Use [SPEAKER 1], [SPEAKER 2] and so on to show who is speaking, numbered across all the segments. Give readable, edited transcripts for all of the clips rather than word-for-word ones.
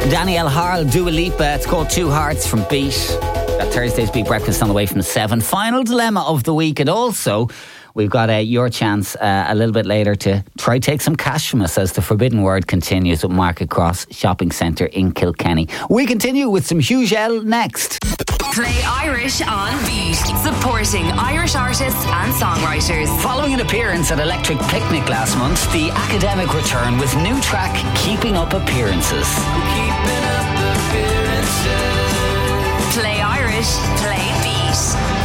[SPEAKER 1] Danielle Harl, Dua Lipa. It's called Two Hearts from Beat. That Thursday's Beat Breakfast on the way from 7. Final dilemma of the week, and also we've got your chance a little bit later to try take some cash from us as the Forbidden Word continues at Market Cross Shopping Centre in Kilkenny. We continue with some Huge L next.
[SPEAKER 2] Play Irish on Beat, supporting Irish artists and songwriters.
[SPEAKER 1] Following an appearance at Electric Picnic last month, the Academic return with new track Keeping Up Appearances.
[SPEAKER 2] Play Irish, play Beat.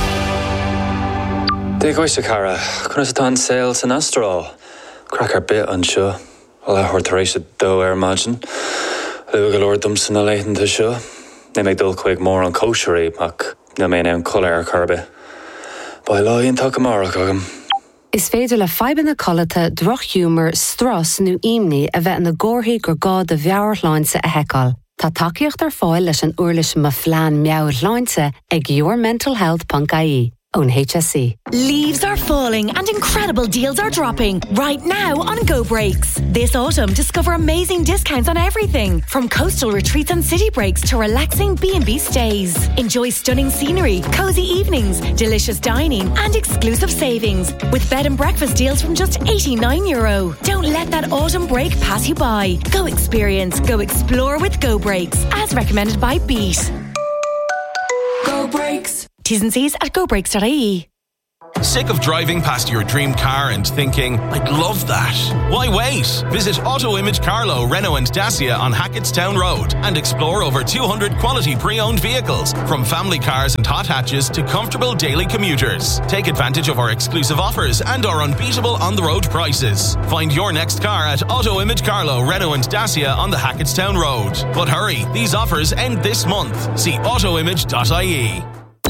[SPEAKER 3] Dig oise cara, chuna sa tan sales an astral. Crack ar bit an seo. Well, I heard Theresa do imagine. Liw galore dumsan a leighton to seo. Ne meg dul quig more on koshery, mac na main an colour ar carbe. By law in takamara cogam.
[SPEAKER 4] Is féidir le feiban na colata droch humor stras nu imni a bheith na gorthaí gur gá de bheabharláinse a heicáil. Tá takeíocht ar fáil leis an uirlis ma flean meabharláinse ag yourmentalhealth.ie. Own HSC.
[SPEAKER 5] Leaves are falling and incredible deals are dropping right now on Go Breaks. This autumn, discover amazing discounts on everything from coastal retreats and city breaks to relaxing B&B stays. Enjoy stunning scenery, cozy evenings, delicious dining and exclusive savings with bed and breakfast deals from just €89. Don't let that autumn break pass you by. Go experience, go explore with Go Breaks, as recommended by Beat. Go Breaks. T's and C's at gobreaks.ie.
[SPEAKER 6] Sick of driving past your dream car and thinking, I'd love that? Why wait? Visit Auto Image Carlow, Renault and Dacia on Hackettstown Road and explore over 200 quality pre-owned vehicles, from family cars and hot hatches to comfortable daily commuters. Take advantage of our exclusive offers and our unbeatable on-the-road prices. Find your next car at Auto Image Carlow, Renault and Dacia on the Hackettstown Road. But hurry, these offers end this month. See autoimage.ie.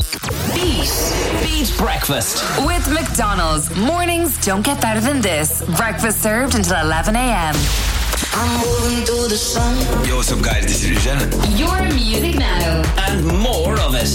[SPEAKER 2] Beat Breakfast with McDonald's. Mornings don't get better than this. Breakfast served until 11 a.m.
[SPEAKER 7] I'm moving through the sun.
[SPEAKER 8] Yo, what's up, guys? This is Regina.
[SPEAKER 2] Your music now.
[SPEAKER 8] And more of it.